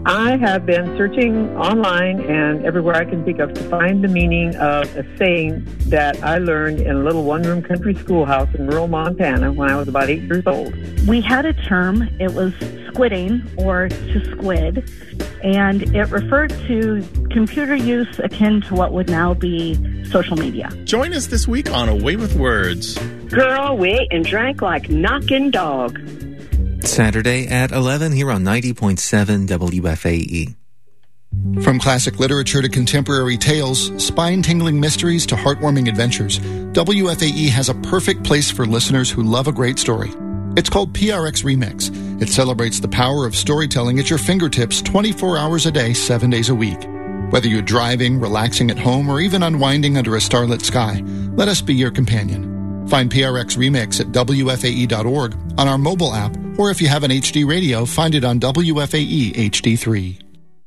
I have been searching online and everywhere I can think of to find the meaning of a saying that I learned in a little one-room country schoolhouse in rural Montana when I was about 8 years old. We had a term, it was squidding or to squid, and it referred to computer use akin to what would now be social media. Join us this week on Away with Words. Girl, we ate and drank like knocking dog. Saturday at 11 here on 90.7 WFAE. From classic literature to contemporary tales, spine-tingling mysteries to heartwarming adventures, WFAE has a perfect place for listeners who love a great story. It's called PRX Remix. It celebrates the power of storytelling at your fingertips 24 hours a day, 7 days a week. Whether you're driving, relaxing at home, or even unwinding under a starlit sky, let us be your companion. Find PRX Remix at WFAE.org, on our mobile app, or if you have an HD radio, find it on WFAE HD3.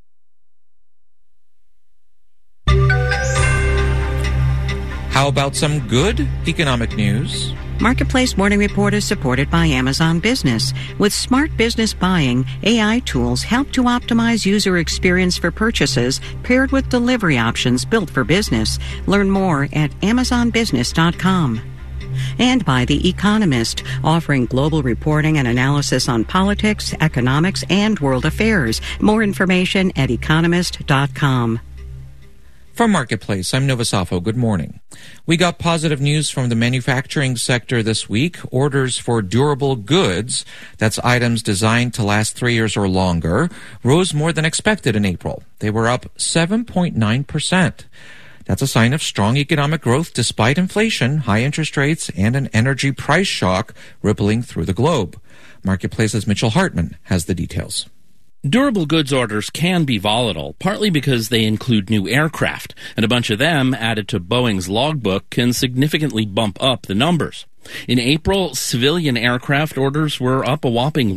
How about some good economic news? Marketplace Morning Report is supported by Amazon Business. With smart business buying, AI tools help to optimize user experience for purchases paired with delivery options built for business. Learn more at AmazonBusiness.com. And by The Economist, offering global reporting and analysis on politics, economics, and world affairs. More information at economist.com. From Marketplace, I'm Nova Safo. Good morning. We got positive news from the manufacturing sector this week. Orders for durable goods, that's items designed to last 3 years or longer, rose more than expected in April. They were up 7.9%. That's a sign of strong economic growth despite inflation, high interest rates, and an energy price shock rippling through the globe. Marketplace's Mitchell Hartman has the details. Durable goods orders can be volatile, partly because they include new aircraft, and a bunch of them added to Boeing's logbook can significantly bump up the numbers. In April, civilian aircraft orders were up a whopping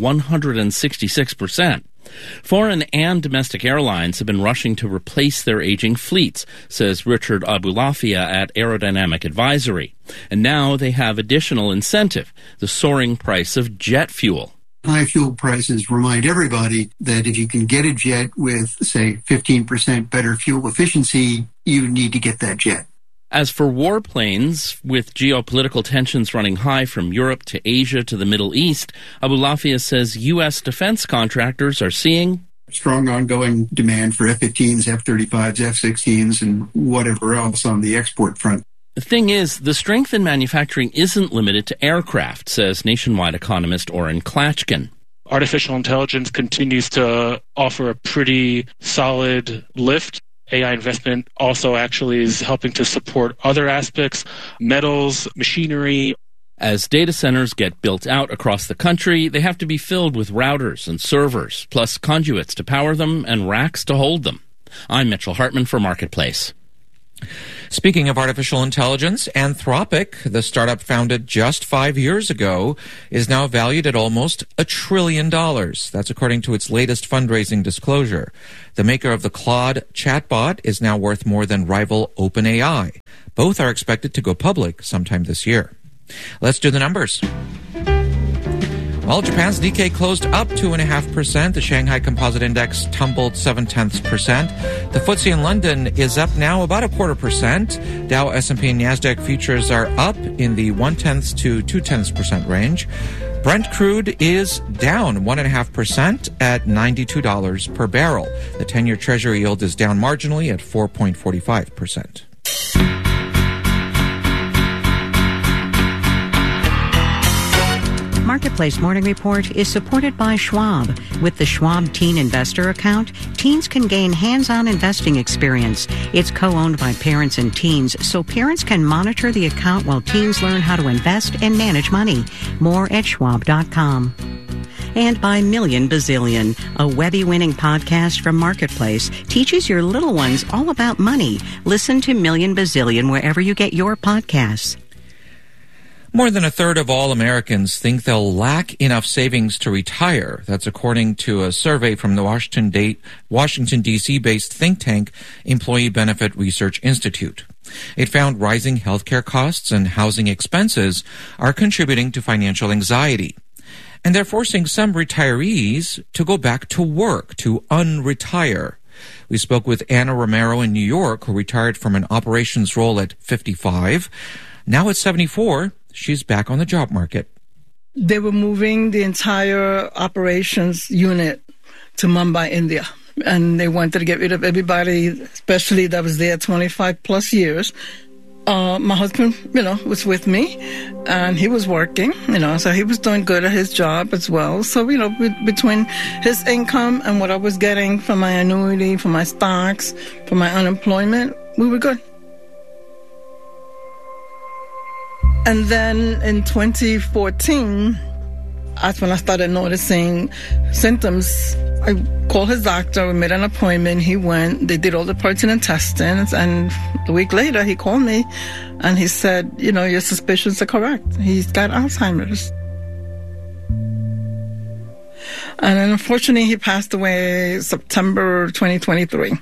166%. Foreign and domestic airlines have been rushing to replace their aging fleets, says Richard Abulafia at Aerodynamic Advisory. And now they have additional incentive, the soaring price of jet fuel. High fuel prices remind everybody that if you can get a jet with, say, 15% better fuel efficiency, you need to get that jet. As for warplanes, with geopolitical tensions running high from Europe to Asia to the Middle East, Abulafia says U.S. defense contractors are seeing strong ongoing demand for F-15s, F-35s, F-16s, and whatever else on the export front. The thing is, the strength in manufacturing isn't limited to aircraft, says nationwide economist Oren Klatchkin. Artificial intelligence continues to offer a pretty solid lift. AI investment also actually is helping to support other aspects, metals, machinery. As data centers get built out across the country, they have to be filled with routers and servers, plus conduits to power them and racks to hold them. I'm Mitchell Hartman for Marketplace. Speaking of artificial intelligence, Anthropic, the startup founded just 5 years ago, is now valued at almost $1 trillion. That's according to its latest fundraising disclosure. The maker of the Claude chatbot is now worth more than rival OpenAI. Both are expected to go public sometime this year. Let's do the numbers. Well, Japan's Nikkei closed up 2.5%. The Shanghai Composite Index tumbled 0.7%. The FTSE in London is up now about 0.25%. Dow, S&P, and Nasdaq futures are up in the 0.1 to 0.2% range. Brent crude is down 1.5% at $92 per barrel. The 10-year Treasury yield is down marginally at 4.45%. Marketplace Morning Report is supported by Schwab. With the Schwab Teen Investor account, teens can gain hands-on investing experience. It's co-owned by parents and teens, so parents can monitor the account while teens learn how to invest and manage money. More at schwab.com. And by Million Bazillion, a Webby-winning podcast from Marketplace, teaches your little ones all about money. Listen to Million Bazillion wherever you get your podcasts. More than a third of all Americans think they'll lack enough savings to retire. That's according to a survey from the Washington, D.C.-based think tank Employee Benefit Research Institute. It found rising healthcare costs and housing expenses are contributing to financial anxiety. And they're forcing some retirees to go back to work, to unretire. We spoke with Anna Romero in New York, who retired from an operations role at 55. Now at 74, she's back on the job market. They were moving the entire operations unit to Mumbai, India. And they wanted to get rid of everybody, especially that was there 25 plus years. My husband, was with me, and he was working, so he was doing good at his job as well. So, between his income and what I was getting from my annuity, from my stocks, from my unemployment, we were good. And then in 2014, that's when I started noticing symptoms. I called his doctor, we made an appointment, he went, they did all the pertinent testings, and a week later he called me and he said, your suspicions are correct. He's got Alzheimer's. And unfortunately he passed away September 2023.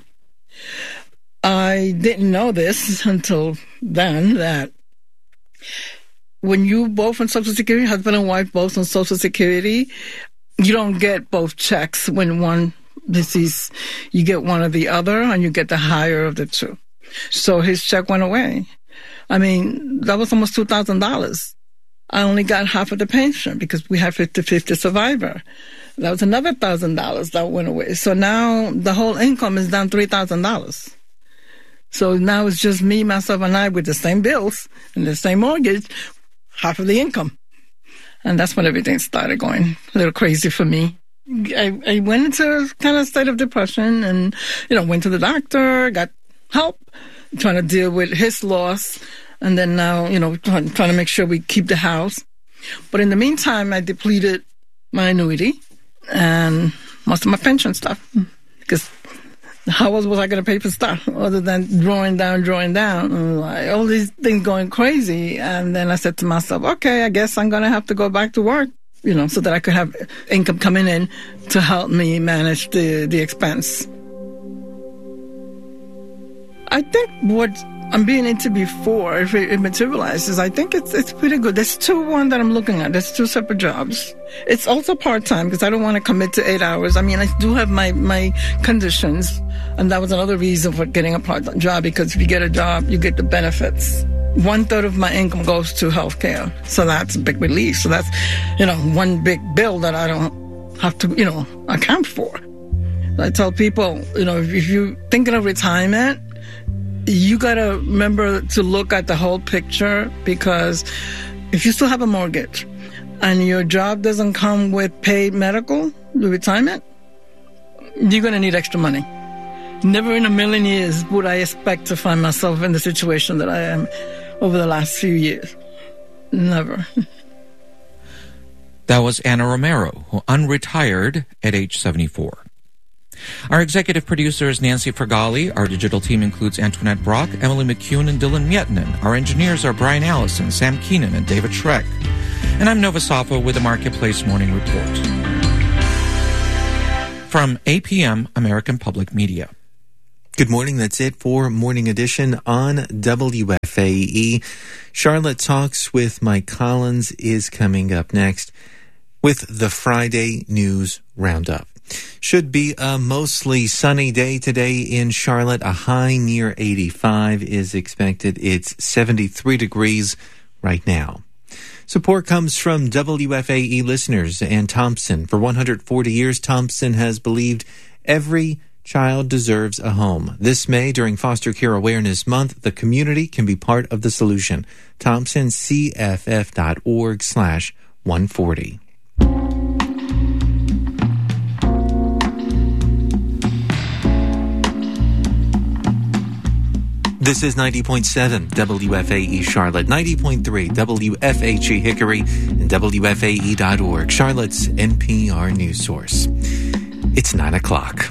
I didn't know this until then, that when you both on Social Security, husband and wife both on Social Security, you don't get both checks when one disease, you get one or the other, and you get the higher of the two. So his check went away. I mean, that was almost $2,000. I only got half of the pension because we have 50-50 survivor. That was another $1,000 that went away. So now the whole income is down $3,000. So now it's just me, myself, and I with the same bills and the same mortgage, half of the income. And that's when everything started going a little crazy for me. I went into a kind of state of depression and, went to the doctor, got help, trying to deal with his loss. And then now, trying to make sure we keep the house. But in the meantime, I depleted my annuity and most of my pension stuff. Because how else was I going to pay for stuff other than drawing down? And like, all these things going crazy. And then I said to myself, okay, I guess I'm going to have to go back to work, so that I could have income coming in to help me manage the expense. I think what I'm being into before, if it materializes, I think it's pretty good. There's one that I'm looking at. There's two separate jobs. It's also part-time because I don't want to commit to 8 hours. I mean, I do have my conditions, and that was another reason for getting a part-time job, because if you get a job, you get the benefits. 1/3 of my income goes to healthcare, so that's a big relief. So that's, one big bill that I don't have to, account for. I tell people, if you're thinking of retirement, you got to remember to look at the whole picture, because if you still have a mortgage and your job doesn't come with paid medical, the retirement, you're going to need extra money. Never in a million years would I expect to find myself in the situation that I am over the last few years. Never. That was Anna Romero, who unretired at age 74. Our executive producer is Nancy Fergali. Our digital team includes Antoinette Brock, Emily McCune, and Dylan Mietinen. Our engineers are Brian Allison, Sam Keenan, and David Schreck. And I'm Nova Safa with the Marketplace Morning Report. From APM, American Public Media. Good morning. That's it for Morning Edition on WFAE. Charlotte Talks with Mike Collins is coming up next with the Friday News Roundup. Should be a mostly sunny day today in Charlotte. A high near 85 is expected. It's 73 degrees right now. Support comes from WFAE listeners and Thompson. For 140 years, Thompson has believed every child deserves a home. This May, during Foster Care Awareness Month, the community can be part of the solution. ThompsonCFF.org/140. This is 90.7 WFAE Charlotte, 90.3 WFHE Hickory, and WFAE.org, Charlotte's NPR news source. It's 9 o'clock.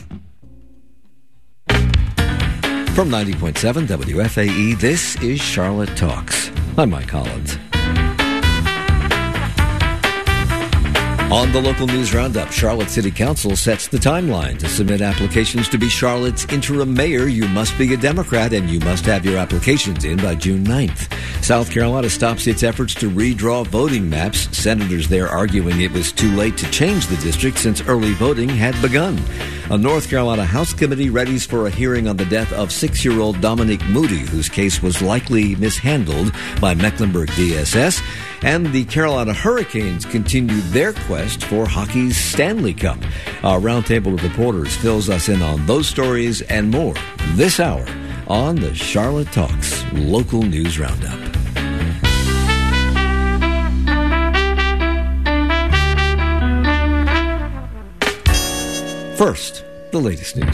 From 90.7 WFAE, this is Charlotte Talks. I'm Mike Collins. On the local news roundup, Charlotte City Council sets the timeline to submit applications to be Charlotte's interim mayor. You must be a Democrat and you must have your applications in by June 9th. South Carolina stops its efforts to redraw voting maps. Senators there arguing it was too late to change the district since early voting had begun. A North Carolina House committee readies for a hearing on the death of 6-year-old Dominique Moody, whose case was likely mishandled by Mecklenburg DSS. And the Carolina Hurricanes continued their quest for hockey's Stanley Cup. Our roundtable of reporters fills us in on those stories and more this hour on the Charlotte Talks Local News Roundup. First, the latest news.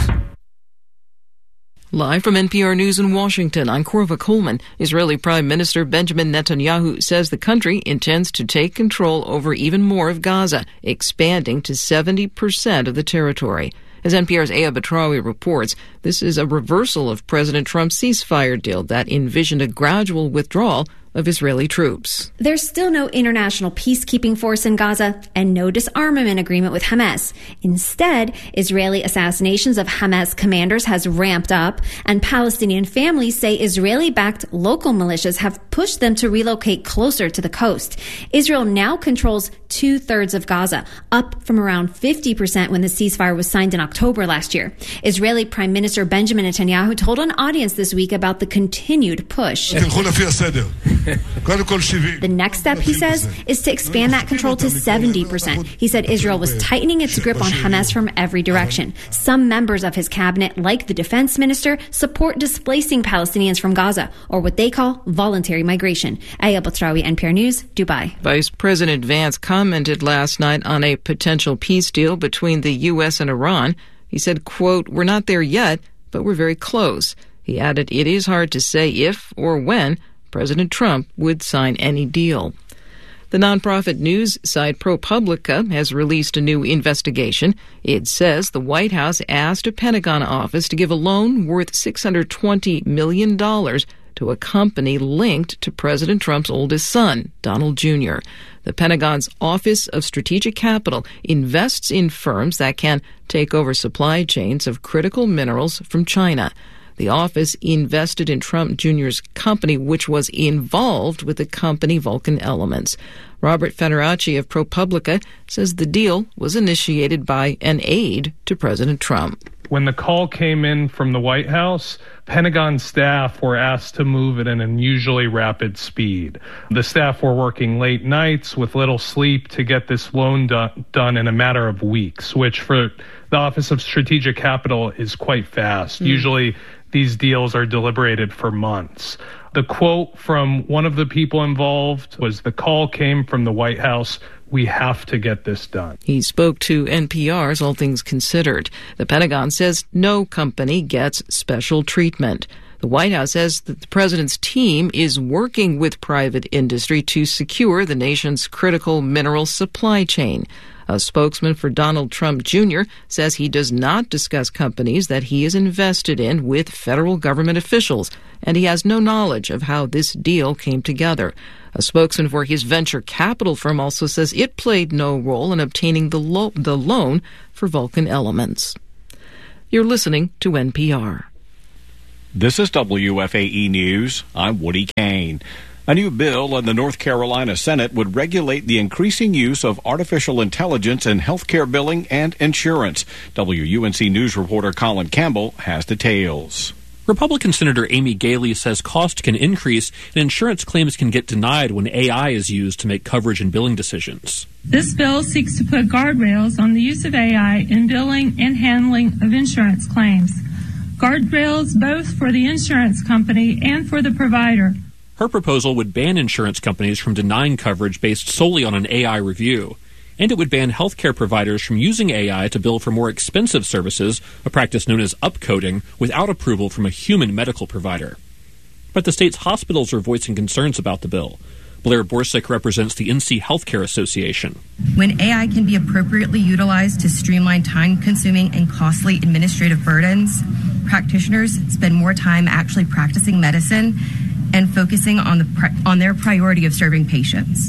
Live from NPR News in Washington, I'm Korva Coleman. Israeli Prime Minister Benjamin Netanyahu says the country intends to take control over even more of Gaza, expanding to 70% of the territory. As NPR's Aya Batrawi reports, this is a reversal of President Trump's ceasefire deal that envisioned a gradual withdrawal of Israeli troops. There's still no international peacekeeping force in Gaza and no disarmament agreement with Hamas. Instead, Israeli assassinations of Hamas commanders has ramped up, and Palestinian families say Israeli-backed local militias have pushed them to relocate closer to the coast. Israel now controls 2/3 of Gaza, up from around 50% when the ceasefire was signed in October last year. Israeli Prime Minister Benjamin Netanyahu told an audience this week about the continued push. The next step, he says, is to expand that control to 70%. He said Israel was tightening its grip on Hamas from every direction. Some members of his cabinet, like the defense minister, support displacing Palestinians from Gaza, or what they call voluntary migration. Aya Batrawi, NPR News, Dubai. Vice President Vance commented last night on a potential peace deal between the U.S. and Iran. He said, quote, "We're not there yet, but we're very close." He added, "It is hard to say if or when President Trump would sign any deal." The nonprofit news site ProPublica has released a new investigation. It says the White House asked a Pentagon office to give a loan worth $620 million to a company linked to President Trump's oldest son, Donald Jr. The Pentagon's Office of Strategic Capital invests in firms that can take over supply chains of critical minerals from China. The office invested in Trump Jr.'s company, which was involved with the company Vulcan Elements. Robert Federacci of ProPublica says the deal was initiated by an aide to President Trump. When the call came in from the White House, Pentagon staff were asked to move at an unusually rapid speed. The staff were working late nights with little sleep to get this loan done in a matter of weeks, which for the Office of Strategic Capital is quite fast. Usually these deals are deliberated for months. The quote from one of the people involved was, "The call came from the White House. We have to get this done." He spoke to NPR's All Things Considered. The Pentagon says no company gets special treatment. The White House says that the president's team is working with private industry to secure the nation's critical mineral supply chain. A spokesman for Donald Trump Jr. says he does not discuss companies that he is invested in with federal government officials, and he has no knowledge of how this deal came together. A spokesman for his venture capital firm also says it played no role in obtaining the loan for Vulcan Elements. You're listening to NPR. This is WFAE News. I'm Woody Kane. A new bill in the North Carolina Senate would regulate the increasing use of artificial intelligence in healthcare billing and insurance. WUNC News reporter Colin Campbell has details. Republican Senator Amy Galey says cost can increase and insurance claims can get denied when AI is used to make coverage and billing decisions. This bill seeks to put guardrails on the use of AI in billing and handling of insurance claims. Guardrails both for the insurance company and for the provider. Her proposal would ban insurance companies from denying coverage based solely on an AI review. And it would ban healthcare providers from using AI to bill for more expensive services, a practice known as upcoding, without approval from a human medical provider. But the state's hospitals are voicing concerns about the bill. Blair Borsick represents the NC Healthcare Association. When AI can be appropriately utilized to streamline time-consuming and costly administrative burdens, practitioners spend more time actually practicing medicine and focusing on their priority of serving patients.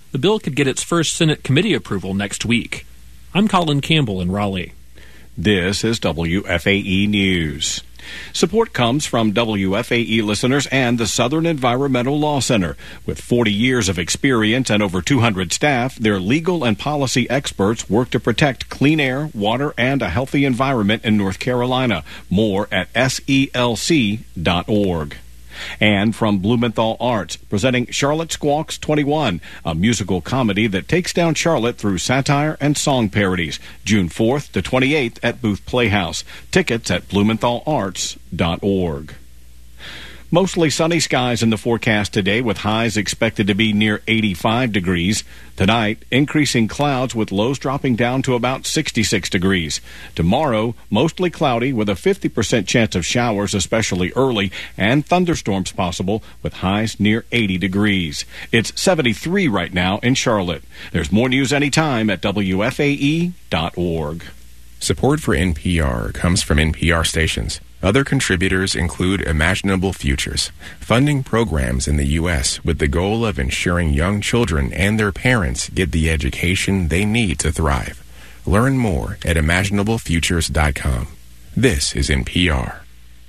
the bill could get its first Senate committee approval next week. I'm Colin Campbell in Raleigh. This is WFAE News. Support comes from WFAE listeners and the Southern Environmental Law Center. With 40 years of experience and over 200 staff, their legal and policy experts work to protect clean air, water, and a healthy environment in North Carolina. More at selc.org. And from Blumenthal Arts, presenting Charlotte Squawks 21, a musical comedy that takes down Charlotte through satire and song parodies. June 4th to 28th at Booth Playhouse. Tickets at blumenthalarts.org. Mostly sunny skies in the forecast today, with highs expected to be near 85 degrees. Tonight, increasing clouds with lows dropping down to about 66 degrees. Tomorrow, mostly cloudy with a 50% chance of showers, especially early, and thunderstorms possible with highs near 80 degrees. It's 73 right now in Charlotte. There's more news anytime at WFAE.org. Support for NPR comes from NPR stations. Other contributors include Imaginable Futures, funding programs in the U.S. with the goal of ensuring young children and their parents get the education they need to thrive. Learn more at imaginablefutures.com. This is NPR.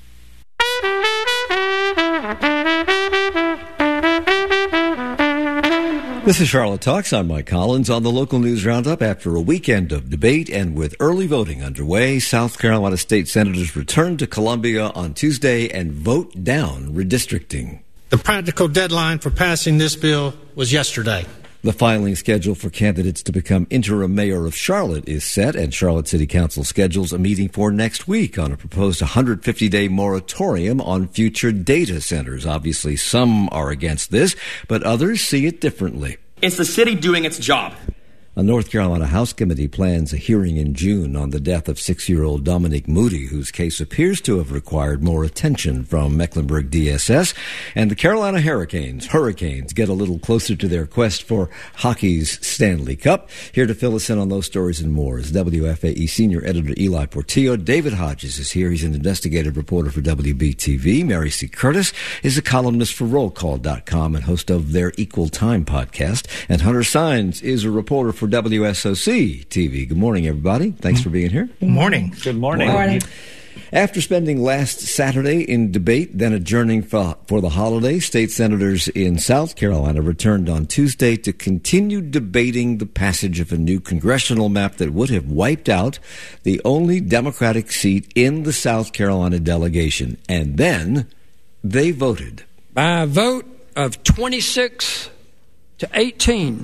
This is Charlotte Talks. I'm Mike Collins on the local news roundup. After a weekend of debate and with early voting underway, South Carolina state senators return to Columbia on Tuesday and vote down redistricting. The practical deadline for passing this bill was yesterday. The filing schedule for candidates to become interim mayor of Charlotte is set, and Charlotte City Council schedules a meeting for next week on a proposed 150-day moratorium on future data centers. Obviously, some are against this, but others see it differently. It's the city doing its job. A North Carolina House Committee plans a hearing in June on the death of 6-year-old Dominique Moody, whose case appears to have required more attention from Mecklenburg DSS. And the Carolina Hurricanes get a little closer to their quest for hockey's Stanley Cup. Here to fill us in on those stories and more is WFAE senior editor Eli Portillo. David Hodges is here. He's an investigative reporter for WBTV. Mary C. Curtis is a columnist for RollCall.com and host of their Equal Time podcast. And Hunter Sines is a reporter for WSOC TV. Good morning, everybody. Thanks for being here. Good morning. Good morning. Good morning. After spending last Saturday in debate, then adjourning for the holiday, state senators in South Carolina returned on Tuesday to continue debating the passage of a new congressional map that would have wiped out the only Democratic seat in the South Carolina delegation. And then they voted. By a vote of 26 to 18,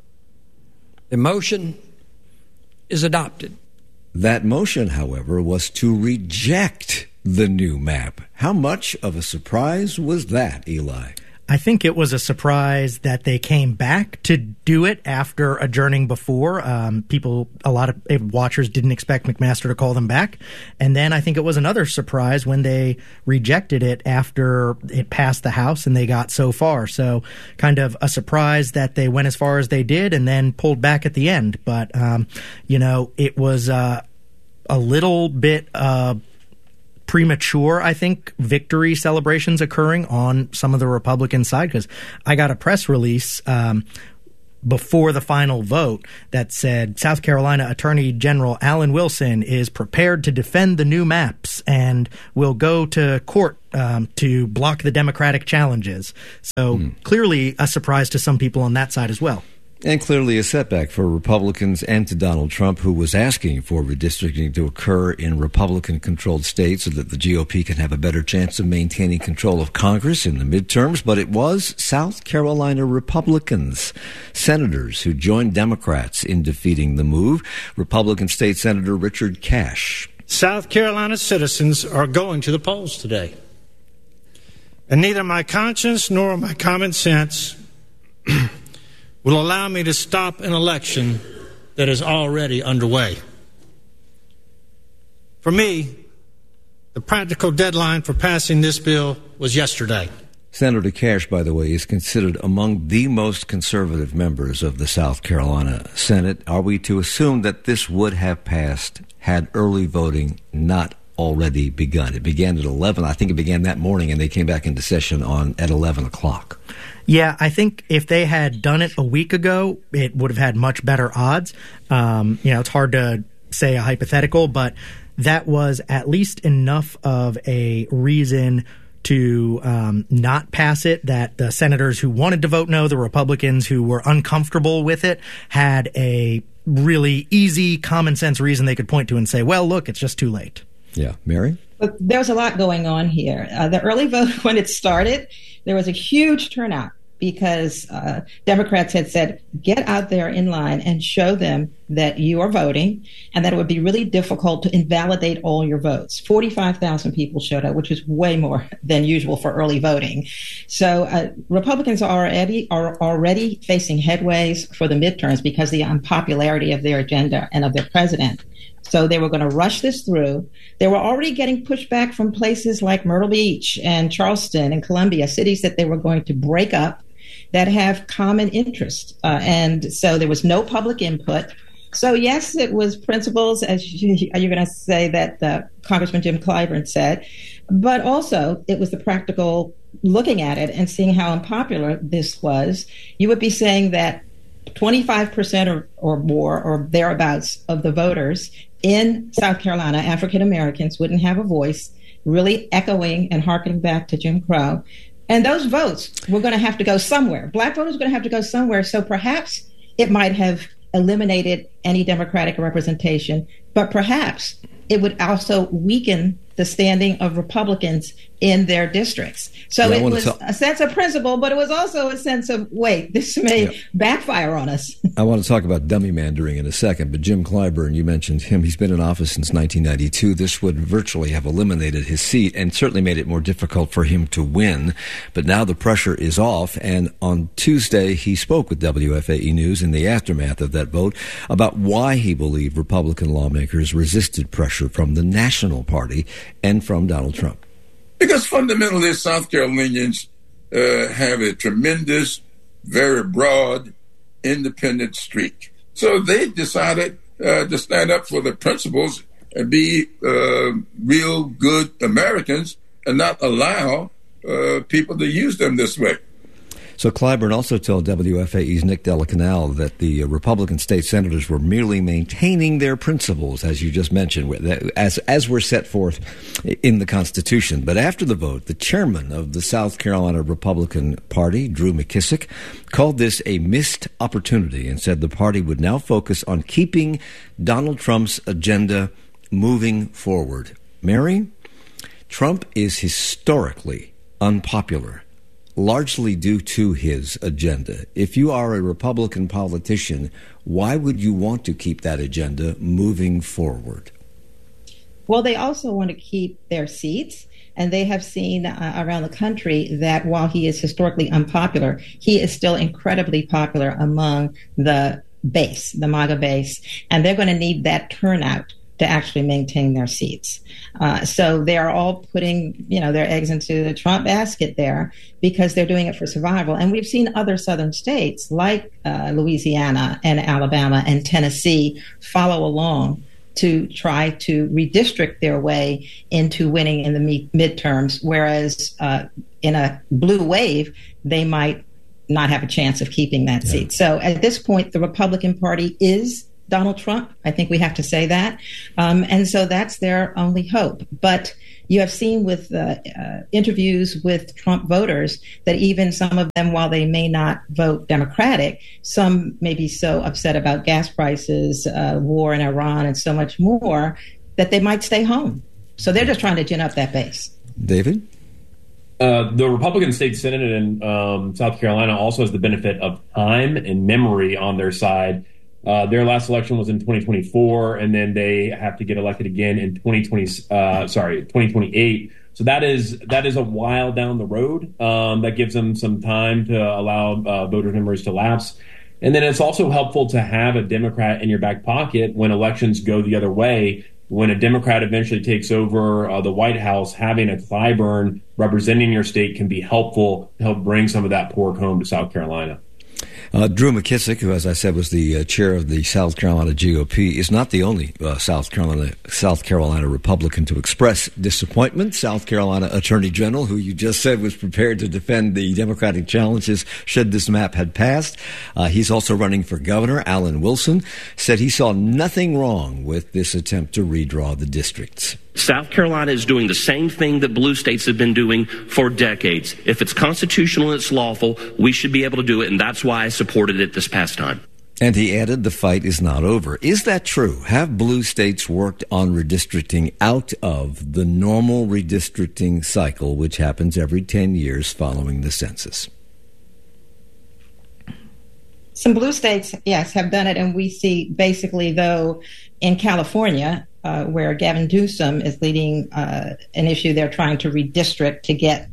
the motion is adopted. That motion, however, was to reject the new map. How much of a surprise was that, Eli? I think it was a surprise that they came back to do it after adjourning before. A lot of watchers didn't expect McMaster to call them back. And then I think it was another surprise when they rejected it after it passed the House and they got so far. So kind of a surprise that they went as far as they did and then pulled back at the end. But, it was a little bit premature, I think, victory celebrations occurring on some of the Republican side, because I got a press release before the final vote that said South Carolina Attorney General Alan Wilson is prepared to defend the new maps and will go to court to block the Democratic challenges. So clearly a surprise to some people on that side as well. And clearly a setback for Republicans and to Donald Trump, who was asking for redistricting to occur in Republican-controlled states so that the GOP can have a better chance of maintaining control of Congress in the midterms. But it was South Carolina Republicans, senators, who joined Democrats in defeating the move. Republican State Senator Richard Cash. South Carolina citizens are going to the polls today. And neither my conscience nor my common sense will allow me to stop an election that is already underway. For me, the practical deadline for passing this bill was yesterday. Senator Cash, by the way, is considered among the most conservative members of the South Carolina Senate. Are we to assume that this would have passed had early voting not already begun. It began at 11. I think it began that morning, and they came back into session at 11 o'clock. Yeah, I think if they had done it a week ago, it would have had much better odds. It's hard to say a hypothetical, but that was at least enough of a reason to not pass it, that the senators who wanted to vote no, the Republicans who were uncomfortable with it, had a really easy, common sense reason they could point to and say, well, look, it's just too late. Yeah. Mary? But there's a lot going on here. The early vote, when it started, there was a huge turnout because Democrats had said, get out there in line and show them that you are voting and that it would be really difficult to invalidate all your votes. 45,000 people showed up, which is way more than usual for early voting. So Republicans are already facing headways for the midterms because of the unpopularity of their agenda and of their president. So they were going to rush this through. They were already getting pushback from places like Myrtle Beach and Charleston and Columbia, cities that they were going to break up that have common interest. And so there was no public input. So, yes, it was principles, as you're going to say that Congressman Jim Clyburn said, but also it was the practical looking at it and seeing how unpopular this was. You would be saying that 25% or more or thereabouts of the voters in South Carolina, African Americans, wouldn't have a voice, really echoing and harkening back to Jim Crow. And those votes were going to have to go somewhere. Black voters were going to have to go somewhere. So perhaps it might have eliminated any Democratic representation, but perhaps it would also weaken the standing of Republicans in their districts. So it was a sense of principle, but it was also a sense of, wait, this may backfire on us. I want to talk about dummymandering in a second, but Jim Clyburn, you mentioned him. He's been in office since 1992. This would virtually have eliminated his seat and certainly made it more difficult for him to win. But now the pressure is off, and on Tuesday he spoke with WFAE News in the aftermath of that vote about why he believed Republican lawmakers resisted pressure from the National Party and from Donald Trump. Because fundamentally, South Carolinians have a tremendous, very broad, independent streak. So they decided to stand up for the principles and be real good Americans and not allow people to use them this way. So Clyburn also told WFAE's Nick Delacanal that the Republican state senators were merely maintaining their principles, as you just mentioned, as were set forth in the Constitution. But after the vote, the chairman of the South Carolina Republican Party, Drew McKissick, called this a missed opportunity and said the party would now focus on keeping Donald Trump's agenda moving forward. Mary, Trump is historically unpopular, largely due to his agenda. If you are a Republican politician, why would you want to keep that agenda moving forward? Well, they also want to keep their seats, and they have seen around the country that while he is historically unpopular, he is still incredibly popular among the base, the MAGA base, and they're going to need that turnout to actually maintain their seats. So they are all putting, their eggs into the Trump basket there because they're doing it for survival. And we've seen other southern states like Louisiana and Alabama and Tennessee follow along to try to redistrict their way into winning in the midterms, whereas in a blue wave, they might not have a chance of keeping that seat. So at this point, the Republican Party is Donald Trump. I think we have to say that. And so that's their only hope. But you have seen with interviews with Trump voters that even some of them, while they may not vote Democratic, some may be so upset about gas prices, war in Iran, and so much more that they might stay home. So they're just trying to gin up that base. David? The Republican State Senate in South Carolina also has the benefit of time and memory on their side. Their last election was in 2024, and then they have to get elected again in 2028. So that is a while down the road. That gives them some time to allow voter memories to lapse. And then it's also helpful to have a Democrat in your back pocket when elections go the other way. When a Democrat eventually takes over the White House, having a Clyburn representing your state can be helpful to help bring some of that pork home to South Carolina. Drew McKissick, who, as I said, was the chair of the South Carolina GOP, is not the only South Carolina Republican to express disappointment. South Carolina Attorney General, who you just said was prepared to defend the Democratic challenges should this map had passed. He's also running for governor. Alan Wilson said he saw nothing wrong with this attempt to redraw the districts. South Carolina is doing the same thing that blue states have been doing for decades. If it's constitutional and it's lawful, we should be able to do it, and that's why I supported it this past time. And he added, the fight is not over. Is that true? Have blue states worked on redistricting out of the normal redistricting cycle, which happens every 10 years following the census? Some blue states, yes, have done it, and we see basically, though, in California, where Gavin Newsom is leading an issue, they're trying to redistrict to get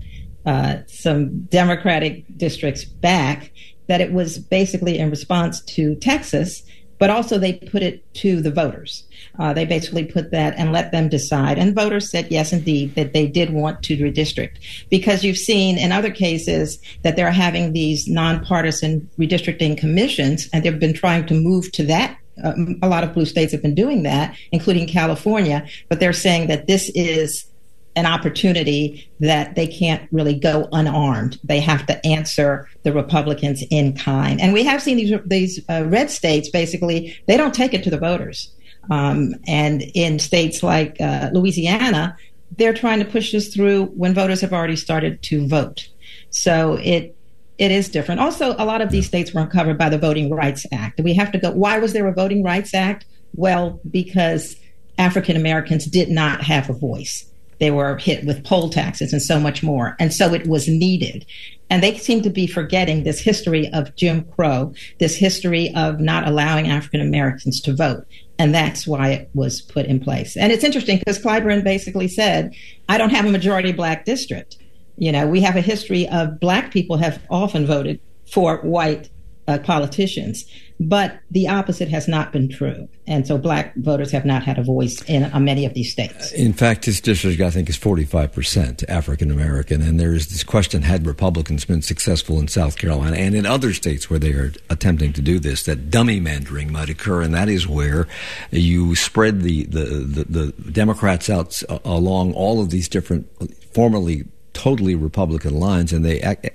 some Democratic districts back, that it was basically in response to Texas, but also they put it to the voters. They basically put that and let them decide. And voters said, yes, indeed, that they did want to redistrict. Because you've seen in other cases that they're having these nonpartisan redistricting commissions, and they've been trying to move to that. A lot of blue states have been doing that, including California, but they're saying that this is an opportunity that they can't really go unarmed. They have to answer the Republicans in kind. And we have seen these red states, basically, they don't take it to the voters. And in states like Louisiana, they're trying to push this through when voters have already started to vote. So it is different. Also, a lot of these states weren't covered by the Voting Rights Act. We have to go, why was there a Voting Rights Act? Well, because African Americans did not have a voice. They were hit with poll taxes and so much more. And so it was needed. And they seem to be forgetting this history of Jim Crow, this history of not allowing African Americans to vote. And that's why it was put in place. And it's interesting because Clyburn basically said, I don't have a majority black district. You know, we have a history of black people have often voted for white politicians, but the opposite has not been true. And so black voters have not had a voice in many of these states. In fact, his district, I think, is 45% African American. And there is this question, had Republicans been successful in South Carolina and in other states where they are attempting to do this, that dummy mandering might occur. And that is where you spread the Democrats out along all of these different formerly totally Republican lines, and they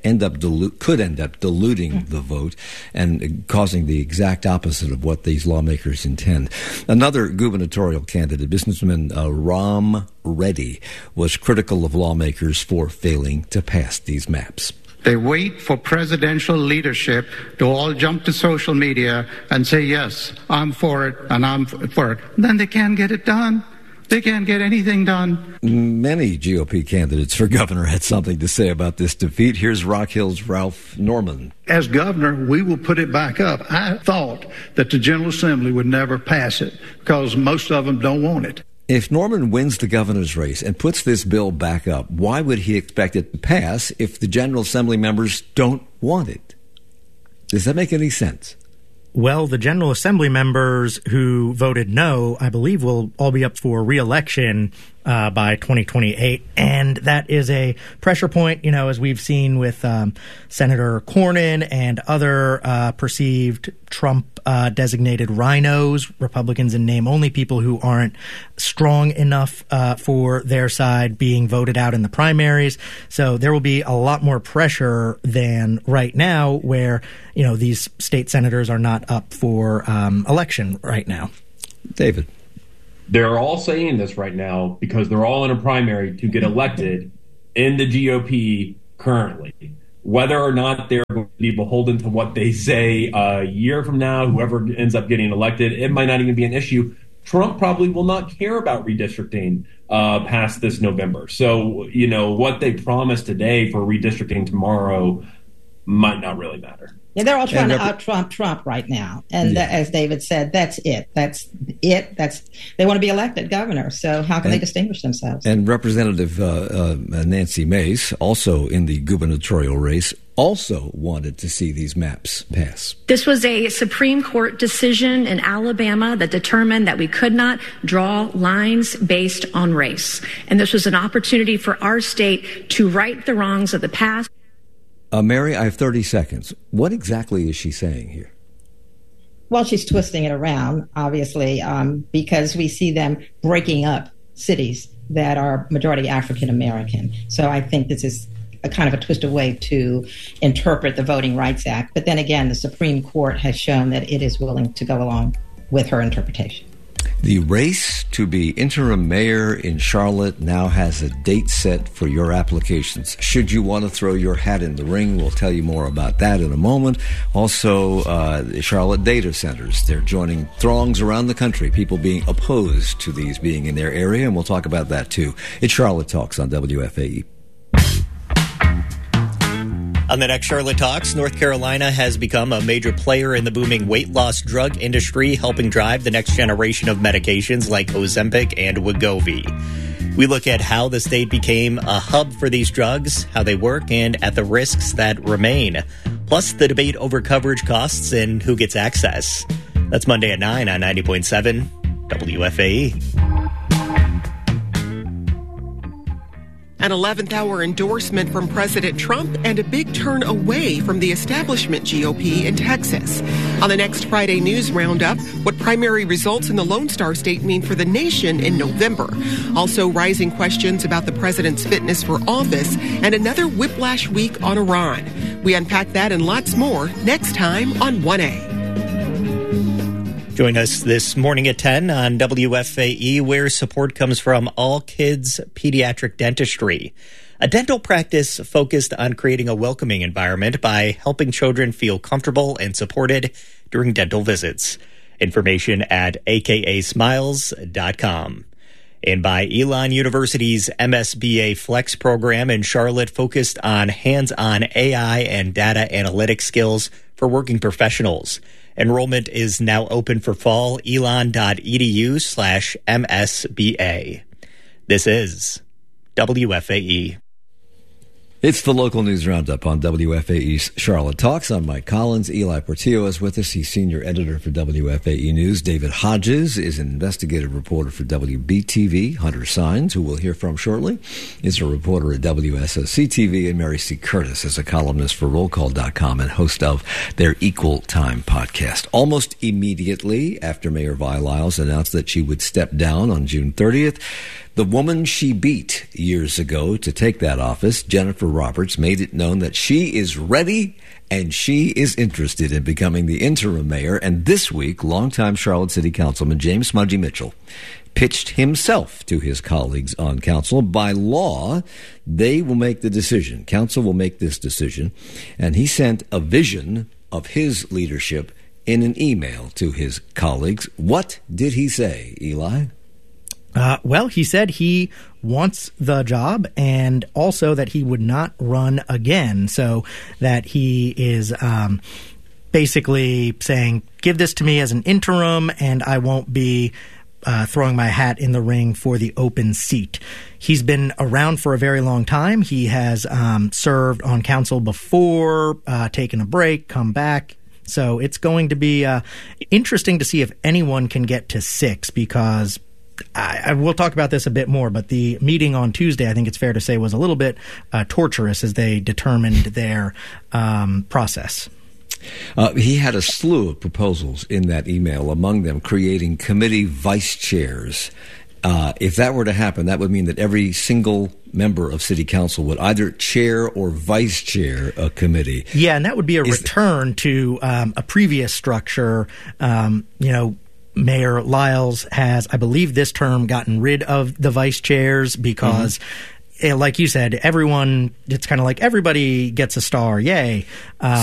could end up diluting the vote and causing the exact opposite of what these lawmakers intend. Another gubernatorial candidate, businessman Ram Reddy, was critical of lawmakers for failing to pass these maps. They wait for presidential leadership to all jump to social media and say, yes, I'm for it and I'm for it. Then they can't get it done. They can't get anything done. Many GOP candidates for governor had something to say about this defeat. Here's Rock Hill's Ralph Norman. As governor, we will put it back up. I thought that the General Assembly would never pass it because most of them don't want it. If Norman wins the governor's race and puts this bill back up, why would he expect it to pass if the General Assembly members don't want it? Does that make any sense? Well, the General Assembly members who voted no, I believe, will all be up for re-election by 2028. And that is a pressure point, as we've seen with Senator Cornyn and other perceived Trump-designated rhinos, Republicans in name only, people who aren't strong enough for their side being voted out in the primaries. So there will be a lot more pressure than right now where, these state senators are not up for election right now. David. They're all saying this right now because they're all in a primary to get elected in the GOP currently. Whether or not they're going to be beholden to what they say a year from now, whoever ends up getting elected, it might not even be an issue. Trump probably will not care about redistricting past this November. So, what they promised today for redistricting tomorrow might not really matter. Yeah, they're all trying to out-Trump Trump right now. And as David said, that's it. They want to be elected governor. So how can they distinguish themselves? And Representative Nancy Mace, also in the gubernatorial race, also wanted to see these maps pass. This was a Supreme Court decision in Alabama that determined that we could not draw lines based on race. And this was an opportunity for our state to right the wrongs of the past. Mary, I have 30 seconds. What exactly is she saying here? Well, she's twisting it around, obviously, because we see them breaking up cities that are majority African American. So I think this is a kind of a twisted way to interpret the Voting Rights Act. But then again, the Supreme Court has shown that it is willing to go along with her interpretation. The race to be interim mayor in Charlotte now has a date set for your applications. Should you want to throw your hat in the ring, we'll tell you more about that in a moment. Also, the Charlotte data centers, they're joining throngs around the country, people being opposed to these being in their area, and we'll talk about that too. It's Charlotte Talks on WFAE. On the next Charlotte Talks, North Carolina has become a major player in the booming weight loss drug industry, helping drive the next generation of medications like Ozempic and Wegovy. We look at how the state became a hub for these drugs, how they work, and at the risks that remain. Plus, the debate over coverage costs and who gets access. That's Monday at 9 on 90.7 WFAE. An 11th hour endorsement from President Trump and a big turn away from the establishment GOP in Texas. On the next Friday News Roundup, what primary results in the Lone Star State mean for the nation in November. Also, rising questions about the president's fitness for office and another whiplash week on Iran. We unpack that and lots more next time on 1A. Join us this morning at 10 on WFAE, where support comes from All Kids Pediatric Dentistry, a dental practice focused on creating a welcoming environment by helping children feel comfortable and supported during dental visits. Information at akasmiles.com. And by Elon University's MSBA Flex program in Charlotte, focused on hands-on AI and data analytics skills for working professionals. Enrollment is now open for fall. elon.edu/MSBA. This is WFAE. It's the local news roundup on WFAE's Charlotte Talks. I'm Mike Collins. Eli Portillo is with us. He's senior editor for WFAE News. David Hodges is an investigative reporter for WBTV. Hunter Sines, who we'll hear from shortly, is a reporter at WSOC-TV. And Mary C. Curtis is a columnist for RollCall.com and host of their Equal Time podcast. Almost immediately after Mayor Vi Lyles announced that she would step down on June 30th, the woman she beat years ago to take that office, Jennifer Roberts, made it known that she is ready and she is interested in becoming the interim mayor. And this week, longtime Charlotte City Councilman James Smudgy Mitchell pitched himself to his colleagues on council. By law, they will make the decision. Council will make this decision. And he sent a vision of his leadership in an email to his colleagues. What did he say, Eli? Well, he said he wants the job and also that he would not run again. So that he is basically saying, give this to me as an interim and I won't be throwing my hat in the ring for the open seat. He's been around for a very long time. He has served on council before, taken a break, come back. So it's going to be interesting to see if anyone can get to 6, because I will talk about this a bit more, but the meeting on Tuesday, I think it's fair to say, was a little bit torturous as they determined their process. He had a slew of proposals in that email, among them creating committee vice chairs. If that were to happen, that would mean that every single member of city council would either chair or vice chair a committee. Yeah, and that would be a return to a previous structure. Mayor Lyles has, I believe this term, gotten rid of the vice chairs because, like you said, everyone, it's kind of like everybody gets a star, yay.